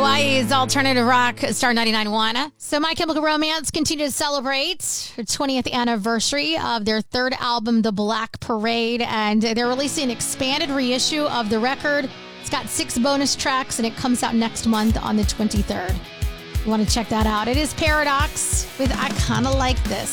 Hawaii's alternative rock, Star 99.1. So My Chemical Romance continue to celebrate their 20th anniversary of their third album, The Black Parade, and they're releasing an expanded reissue of the record. It's got 6 bonus tracks, and it comes out next month on the 23rd. You want to check that out. It is Paradox with I Kinda Like This.